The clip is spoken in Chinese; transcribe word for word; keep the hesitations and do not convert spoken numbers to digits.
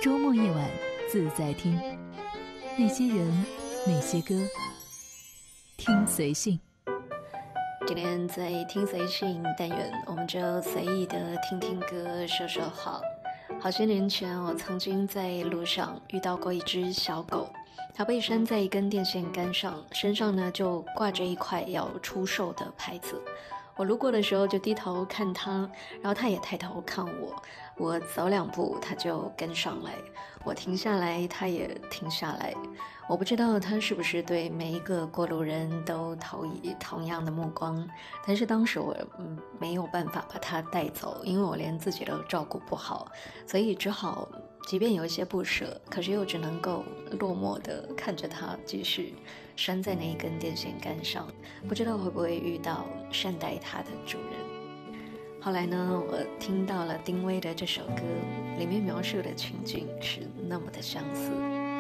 周末夜晚自在听，那些人，那些歌，听随性。 今天在听随性单元，我们就随意的听听歌，说说话。好些年前，我曾经在路上遇到过一只小狗，它被拴在一根电线杆上，身上呢就挂着一块要出售的牌子。我路过的时候就低头看它，然后它也抬头看我。我走两步，它就跟上来；我停下来，它也停下来。我不知道它是不是对每一个过路人都投以同样的目光，但是当时我嗯没有办法把它带走，因为我连自己都照顾不好，所以只好即便有一些不舍，可是又只能够落寞地看着它继续拴在那一根电线杆上，不知道会不会遇到善待它的主人。后来呢，我听到了丁薇的这首歌，里面描述的情景是那么的相似。